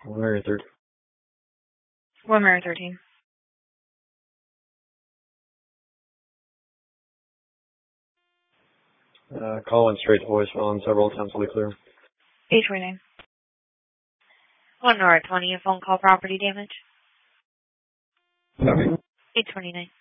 Mary 13. 1 Mary 13. Call went straight to voicemail and several attempts will be clear. 829. 1 Nora 20, a phone call property damage. Copy. 829.